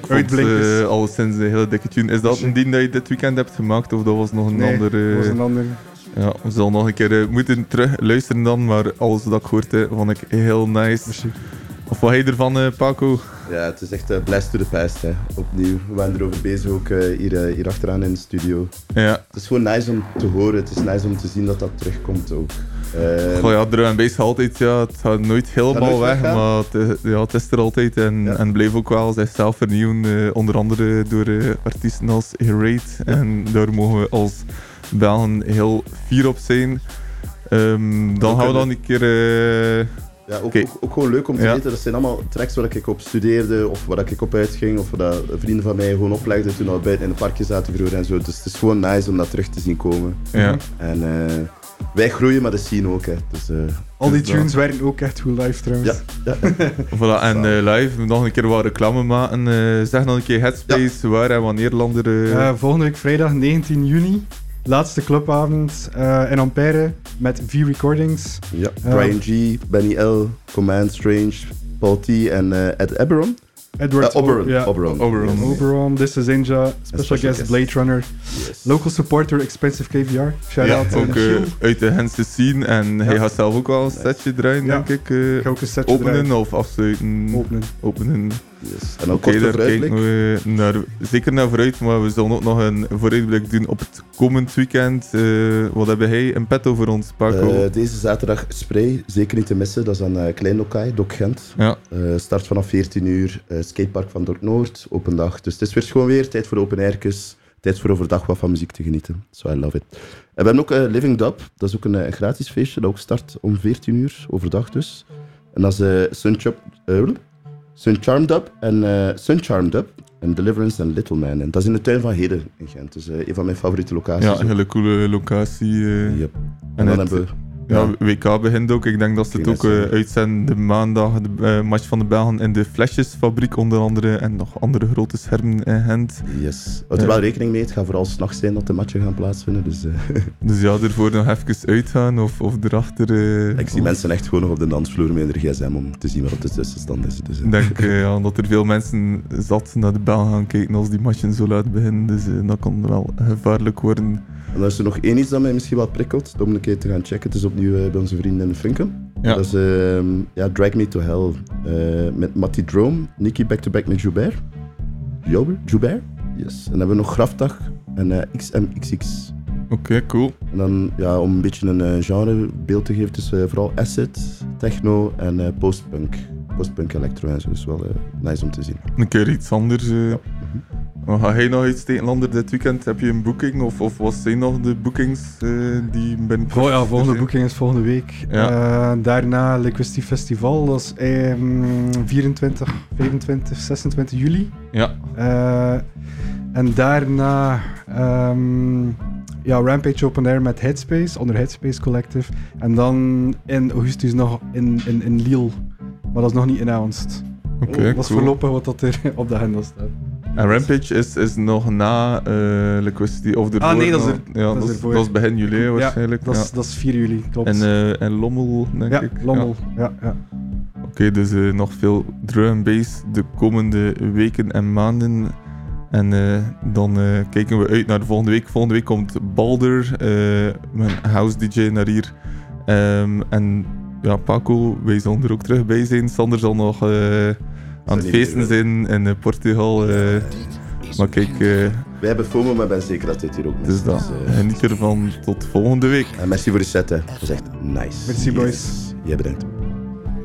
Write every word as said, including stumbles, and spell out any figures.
Uitblinkers. Uh, al sinds een hele dikke tune. Is dat een die dat je dit weekend hebt gemaakt of dat was nog een nee, andere? Nee, dat was een andere. Ja, we zullen nog een keer uh, moeten terug luisteren dan, maar alles wat ik gehoord heb, vond ik heel nice. Merci. Of wat heb je ervan, uh, Paco? Ja, het is echt uh, blast to the past, hè. Opnieuw. We waren erover bezig ook uh, hier, uh, hier achteraan in de studio. Ja. Het is gewoon nice om te horen, het is nice om te zien dat dat terugkomt ook. Uh, Goh ja, drum en bass altijd, ja, het gaat nooit helemaal nooit weg, weggaan. maar het, ja, het is er altijd en, ja. en blijft ook wel zichzelf vernieuwen, uh, onder andere door uh, artiesten als Herate. Ja. En daar mogen we als Belgen heel fier op zijn. Um, dan gaan we dan een keer... Uh, Ja, ook, ook, ook gewoon leuk om te ja. weten. Dat zijn allemaal tracks waar ik op studeerde of waar ik op uitging of waar vrienden van mij gewoon oplegden toen we buiten in de parkjes zaten vroeger en zo. Dus het is gewoon nice om dat terug te zien komen. Ja. En uh, wij groeien maar de scene ook. Hè. Dus, uh, Al die dus tunes werden ook echt goed live trouwens. Ja. ja. Voilà, en uh, live, nog een keer wat reclame maken. Uh, zeg nog een keer Headspace, ja. waar en wanneer landen er... Uh... Uh, volgende week vrijdag negentien juni. Laatste clubavond uh, in Ampère met V Recordings. Ja, Brian uh, G, Benny L, Command Strange, Paul T en uh, Ed Eberon. Edward uh, Oberon. Yeah. Oberon. Oberon. Yes. Oberon, This is Inja, special, special guest, guest Blade Runner. Yes. Local supporter, Expensive K V R. Shout ja, out. Ook uh, uit de Gentse scene en ja. hij gaat zelf ook wel een setje draaien, ja. denk ik. Uh, ik ga ook een setje openen draaien. of afsluiten? Openen. Openen. Yes. En Oké, okay, daar kijken we naar, zeker naar vooruit, maar we zullen ook nog een vooruitblik doen op het komend weekend. Uh, wat hebben hij in petto voor ons, Paco? Uh, deze zaterdag Spray, zeker niet te missen. Dat is aan uh, Klein Lokai, Dok Gent. Ja. Uh, start vanaf veertien uur, uh, skatepark van Dorp Noord, open dag. Dus het is weer gewoon weer tijd voor open airkes. Tijd voor overdag wat van muziek te genieten. So I love it. En we hebben ook uh, Living Dub, dat is ook een, een gratis feestje, dat ook start om veertien uur, overdag dus. En dat is uh, Sunchop... Uh, Sun Charmed Up en uh, Sun Charmed Up en Deliverance en Little Man. En dat is in de tuin van Heden in Gent. Dus uh, een van mijn favoriete locaties. Ja, een hele coole locatie. Uh, yep. En, en dan het, hebben we... Ja, W K begint ook. Ik denk dat ze het ook uh, uitzenden de maandag, de uh, match van de Belgen in de Flesjesfabriek onder andere en nog andere grote schermen in Gent. Yes. Houd er wel rekening mee, het gaat vooral 's nachts zijn dat de matchen gaan plaatsvinden. Dus, uh... dus ja, ervoor nog even uitgaan of, of erachter... Uh, ik zie of... mensen echt gewoon nog op de dansvloer met hun gsm om te zien wat de tussenstand is. Dus, uh... Ik denk uh, ja, dat er veel mensen zat naar de Belgen gaan kijken als die matchen zo laat beginnen. Dus uh, dat kan wel gevaarlijk worden. En dan is er nog één iets dat mij misschien wat prikkelt, om een keer te gaan checken. Het is opnieuw uh, bij onze vrienden in de Funken. Ja. Dat is uh, ja, Drag Me to Hell uh, met Matty Drome, Nicky back-to-back met Joubert. Joubert? Joubert? Yes. En dan hebben we nog Grafdag en uh, X M X X. Oké, okay, cool. En dan, ja, om een beetje een uh, genrebeeld te geven, dus uh, vooral acid, techno en uh, postpunk. Postpunk electro en zo, dus wel uh, nice om te zien. Een keer iets anders. Uh. Ja. Mm-hmm. Ga jij nog iets tegenlander dit weekend? Heb je een boeking of, of wat zijn nog de bookings uh, die ben... Oh ja, volgende boeking is volgende week. Ja. Uh, daarna Liquidity Festival, dat is um, vierentwintig, vijfentwintig, zesentwintig juli. Ja. Uh, en daarna um, ja, Rampage Open Air met Headspace, onder Headspace Collective. En dan in augustus nog in, in, in Lille, maar dat is nog niet announced. Oké, okay, oh, dat is cool. voorlopig wat dat er op de agenda staat. En Rampage is, is nog na uh, Liquidity of ervoor? Ah nee, dat is, er, ja, dat, dat, is dat is begin juli ja, waarschijnlijk. Dat is, ja. dat is vier juli, klopt. En, uh, en Lommel, denk ja, ik. Lommel. Ja, ja. Oké, okay, dus uh, nog veel drum and bass de komende weken en maanden. En uh, dan uh, kijken we uit naar de volgende week. Volgende week komt Balder, uh, mijn house D J, naar hier. Um, en ja, Paco, wij zullen er ook terug bij zijn. Sander zal nog uh, aan het feesten zijn in uh, Portugal. Uh, maar kijk... Uh, wij hebben FOMO, maar ik ben zeker dat dit hier ook niet is. Dus dat. Uh, Geniet ervan. Tot volgende week. En merci voor de set, hè. Dat was echt nice. Merci, boys. Yes. Jij bedankt.